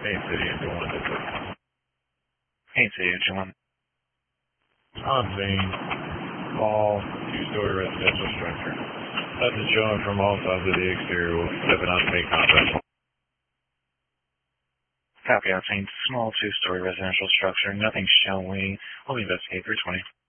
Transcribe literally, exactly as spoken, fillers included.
Main City into one. Main City into one. On scene. Small, two-story residential structure. Nothing showing from all sides of the exterior. We'll step it out to make contact. Copy, on scene. Small two-story residential structure. Nothing showing. We'll investigate three twenty.